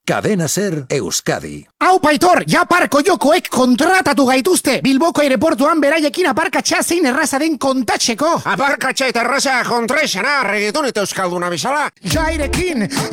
Cadena Ser Euskadi. Hau Paitor, ja parko jokoek kontratatu gaituzte. Bilboko aireportuan beraiekin aparkatxa zein erraza den kontatzeko. Aparkatxa eta erraza kontraizena, reggaeton eta euskalduna bizala. Jairekin,